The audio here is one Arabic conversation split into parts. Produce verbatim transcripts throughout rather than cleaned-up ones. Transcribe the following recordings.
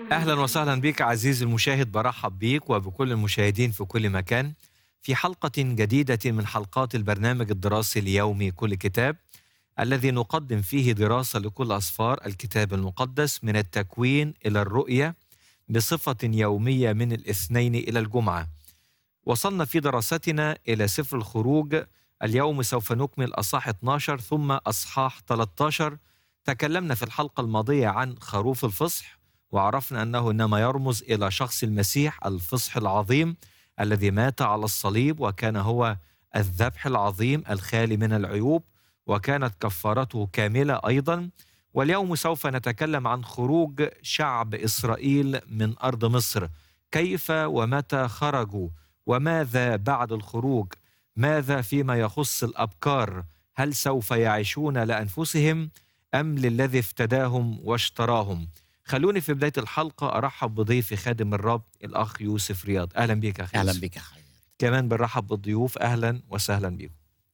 أهلا وسهلا بك عزيزي المشاهد، برحب بيك وبكل المشاهدين في كل مكان في حلقة جديدة من حلقات البرنامج الدراسي اليومي كل كتاب، الذي نقدم فيه دراسة لكل أسفار الكتاب المقدس من التكوين إلى الرؤية بصفة يومية من الاثنين إلى الجمعة. وصلنا في دراستنا إلى سفر الخروج. اليوم سوف نكمل أصحاح اثنا عشر ثم أصحاح ثلاثة عشر. تكلمنا في الحلقة الماضية عن خروف الفصح، وعرفنا أنه إنما يرمز إلى شخص المسيح الفصح العظيم الذي مات على الصليب، وكان هو الذبح العظيم الخالي من العيوب، وكانت كفارته كاملة أيضا. واليوم سوف نتكلم عن خروج شعب إسرائيل من أرض مصر، كيف ومتى خرجوا، وماذا بعد الخروج، ماذا فيما يخص الأبكار، هل سوف يعيشون لأنفسهم أم للذي افتداهم واشتراهم؟ خلوني في بداية الحلقة أرحب بضيفي خادم الرب الأخ يوسف رياض. أهلا بك أخي أهلا يوسف. بك يا حياتي. كمان بنرحب بالضيوف، أهلا وسهلا بكم.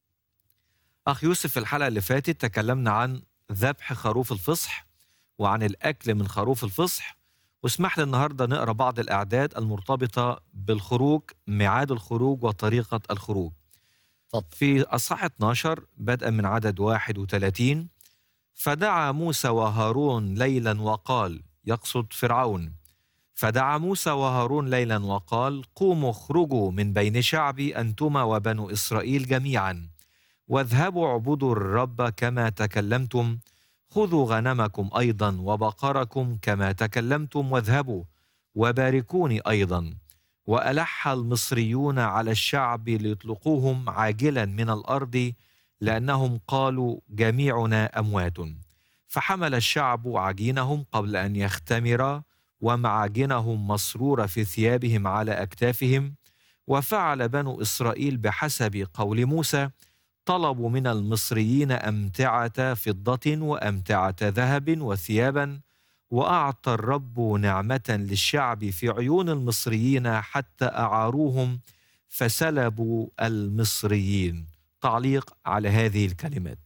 أخ يوسف، في الحلقة اللي فاتت تكلمنا عن ذبح خروف الفصح وعن الأكل من خروف الفصح، واسمح لي النهاردة نقرأ بعض الأعداد المرتبطة بالخروج، ميعاد الخروج وطريقة الخروج. اتفضل. في أصحاح اثنا عشر بدءا من عدد واحد وثلاثين: فدعا موسى وهارون ليلا وقال، يقصد فرعون، فدعا موسى وهارون ليلا وقال: قوموا اخرجوا من بين شعبي أنتما وبنو إسرائيل جميعا، واذهبوا اعبدوا الرب كما تكلمتم، خذوا غنمكم أيضا وبقركم كما تكلمتم واذهبوا، وباركوني أيضا. وألح المصريون على الشعب ليطلقوهم عاجلا من الأرض، لأنهم قالوا جميعنا أموات. فحمل الشعب عجينهم قبل أن يختمر، ومعاجنهم مسرورة في ثيابهم على أكتافهم. وفعل بنو إسرائيل بحسب قول موسى، طلبوا من المصريين أمتعة فضة وأمتعة ذهب وثيابا، وأعطى الرب نعمة للشعب في عيون المصريين حتى أعاروهم فسلبوا المصريين. تعليق على هذه الكلمات.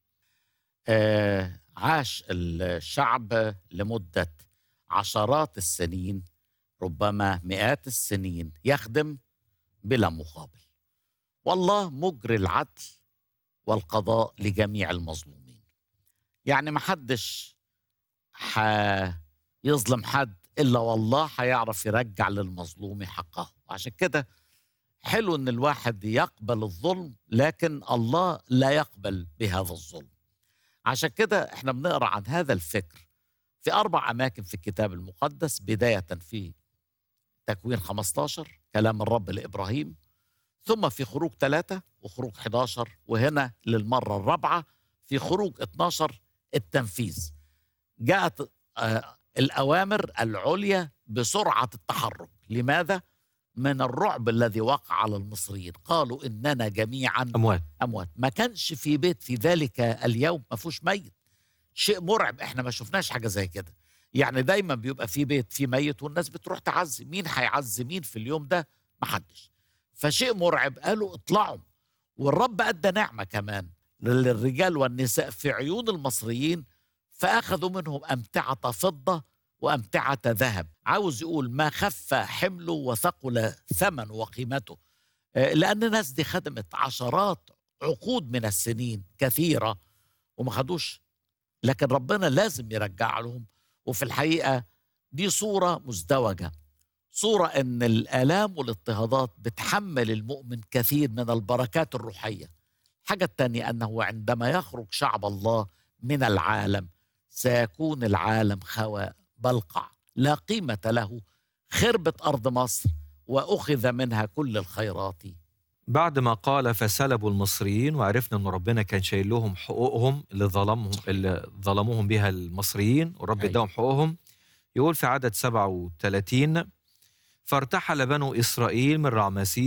آه عاش الشعب لمدة عشرات السنين، ربما مئات السنين، يخدم بلا مقابل، والله مجري العدل والقضاء لجميع المظلومين. يعني محدش هيظلم حد إلا والله هيعرف يرجع للمظلوم حقه. وعشان كده حلو إن الواحد يقبل الظلم، لكن الله لا يقبل بهذا الظلم. عشان كده احنا بنقرأ عن هذا الفكر في أربع أماكن في الكتاب المقدس، بداية في تكوين خمسة عشر كلام الرب لإبراهيم، ثم في خروج ثلاثة وخروج أحد عشر، وهنا للمرة الرابعة في خروج اثنا عشر التنفيذ. جاءت آه الأوامر العليا بسرعة التحرك. لماذا؟ من الرعب الذي وقع على المصريين، قالوا إننا جميعا أموات. أموات. ما كانش في بيت في ذلك اليوم ما فيهوش ميت. شيء مرعب، احنا ما شفناش حاجة زي كده. يعني دايما بيبقى في بيت فيه ميت والناس بتروح تعزي. مين هيعزي مين في اليوم ده؟ محدش. فشيء مرعب. قالوا اطلعوا، والرب أدى نعمة كمان للرجال والنساء في عيون المصريين، فأخذوا منهم أمتعة فضة وأمتعة ذهب. عاوز يقول ما خف حمله وثقل ثمن وقيمته، لأن الناس دي خدمت عشرات عقود من السنين كثيرة وما خدوش، لكن ربنا لازم يرجع لهم. وفي الحقيقة دي صورة مزدوجة، صورة أن الآلام والاضطهادات بتحمل المؤمن كثير من البركات الروحية. الحاجة الثانية أنه عندما يخرج شعب الله من العالم سيكون العالم خواء بلقع لا قيمة له. خربت أرض مصر وأخذ منها كل الخيرات. بعد ما قال فسلبوا المصريين، وعرفنا أن ربنا كان شايل لهم حقوقهم اللي ظلمهم اللي ظلموهم بها المصريين، والرب اداهم حقوقهم. يقول في عدد سبعة وثلاثين: فارتحل بنو إسرائيل من رعمسيس